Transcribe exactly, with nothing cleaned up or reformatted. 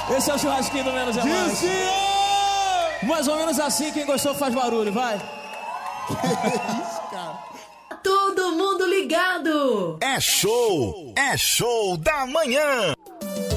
Esse é o churrasquinho do Menos é Mais. Mais ou menos assim, quem gostou faz barulho, vai. Que isso, cara? Todo mundo ligado. É show, é show da manhã.